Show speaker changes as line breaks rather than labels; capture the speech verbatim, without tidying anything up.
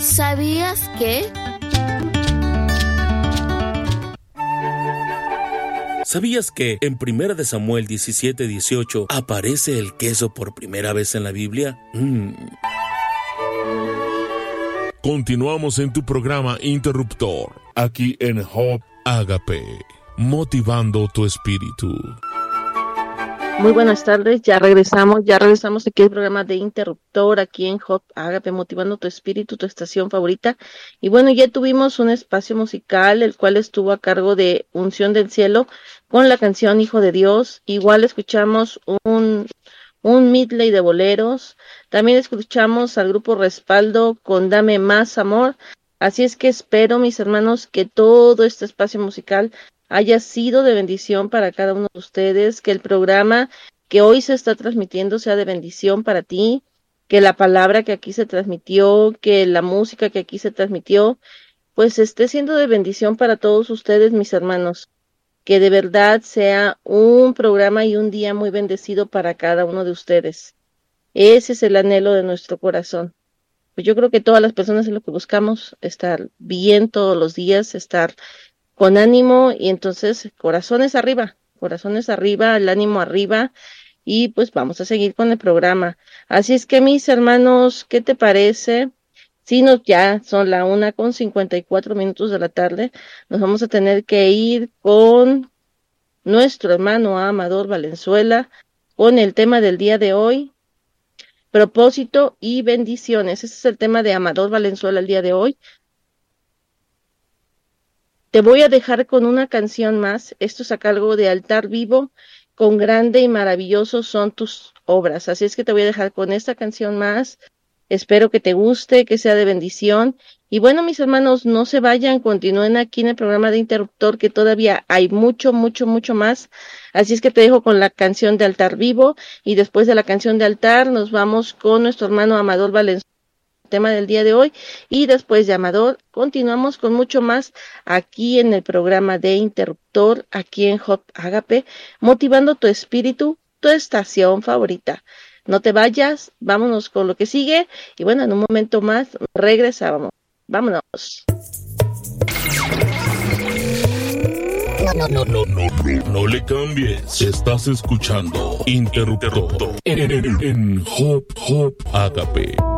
¿Sabías que?
¿Sabías que en Primera de Samuel diecisiete dieciocho aparece el queso por primera vez en la Biblia? Mm.
Continuamos en tu programa Interruptor, aquí en Hope Agape, motivando tu espíritu.
Muy buenas tardes, ya regresamos, ya regresamos aquí al programa de Interruptor, aquí en Hope Agape, motivando tu espíritu, tu estación favorita. Y bueno, ya tuvimos un espacio musical, el cual estuvo a cargo de Unción del Cielo, con la canción Hijo de Dios. Igual escuchamos un, un medley de boleros. También escuchamos al grupo Respaldo con Dame Más Amor. Así es que espero, mis hermanos, que todo este espacio musical haya sido de bendición para cada uno de ustedes, que el programa que hoy se está transmitiendo sea de bendición para ti, que la palabra que aquí se transmitió, que la música que aquí se transmitió, pues esté siendo de bendición para todos ustedes, mis hermanos, que de verdad sea un programa y un día muy bendecido para cada uno de ustedes. Ese es el anhelo de nuestro corazón. Pues yo creo que todas las personas en lo que buscamos, estar bien todos los días, estar con ánimo, y entonces corazones arriba, corazones arriba, el ánimo arriba, y pues vamos a seguir con el programa. Así es que, mis hermanos, ¿qué te parece? Si nos ya son la una con cincuenta y cuatro minutos de la tarde, nos vamos a tener que ir con nuestro hermano Amador Valenzuela, con el tema del día de hoy, propósito y bendiciones. Ese es el tema de Amador Valenzuela el día de hoy. Te voy a dejar con una canción más. Esto es a cargo de Altar Vivo, con Grande y Maravilloso son tus obras. Así es que te voy a dejar con esta canción más. Espero que te guste, que sea de bendición. Y bueno, mis hermanos, no se vayan, continúen aquí en el programa de Interruptor, que todavía hay mucho, mucho, mucho más. Así es que te dejo con la canción de Altar Vivo, y después de la canción de Altar nos vamos con nuestro hermano Amador Valenzuela, tema del día de hoy, y después de Amador continuamos con mucho más aquí en el programa de Interruptor, aquí en Hope Agape, motivando tu espíritu, tu estación favorita. No te vayas, vámonos con lo que sigue, y bueno, en un momento más regresamos. Vámonos.
No, no, no, no, no, no, no le cambies. Estás escuchando Interruptor en, en, en Hope, Hope Agape.